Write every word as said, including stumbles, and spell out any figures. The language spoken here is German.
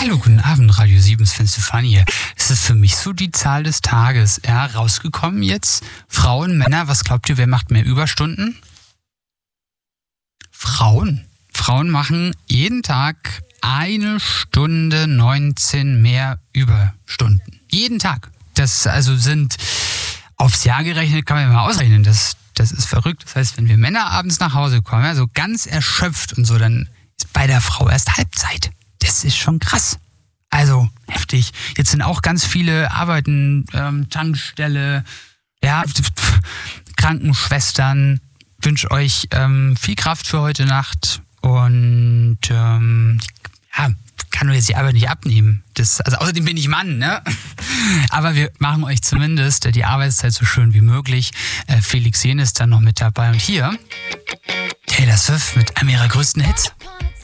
Hallo, guten Abend, Radio sieben, Sven Stefan hier. Es ist für mich so die Zahl des Tages. Ja, rausgekommen jetzt. Frauen, Männer, was glaubt ihr, wer macht mehr Überstunden? Frauen. Frauen machen jeden Tag eine Stunde neunzehn mehr Überstunden. Jeden Tag. Das also sind aufs Jahr gerechnet, kann man ja mal ausrechnen. Das, das ist verrückt. Das heißt, wenn wir Männer abends nach Hause kommen, ja, so ganz erschöpft und so, dann ist bei der Frau erst Halbzeit. Das ist schon krass. Also heftig. Jetzt sind auch ganz viele Arbeiten, ähm, Tankstelle, ja, Krankenschwestern. Ich wünsche euch ähm, viel Kraft für heute Nacht und ähm, ja, kann nur jetzt die Arbeit nicht abnehmen. Das, also außerdem bin ich Mann, ne? Aber wir machen euch zumindest die Arbeitszeit so schön wie möglich. Äh, Felix Jen ist dann noch mit dabei und hier Taylor Swift mit einem ihrer größten Hits.